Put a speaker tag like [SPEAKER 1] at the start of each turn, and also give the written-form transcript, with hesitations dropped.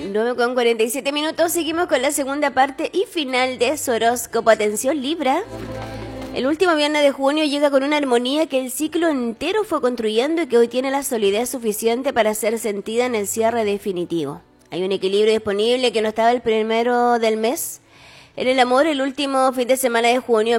[SPEAKER 1] 9:47, seguimos con la segunda parte y final de su horóscopo. Atención, Libra. El último viernes de junio llega con una armonía que el ciclo entero fue construyendo y que hoy tiene la solidez suficiente para ser sentida en el cierre definitivo. Hay un equilibrio disponible que no estaba el primero del mes. En el amor, el último fin de semana de junio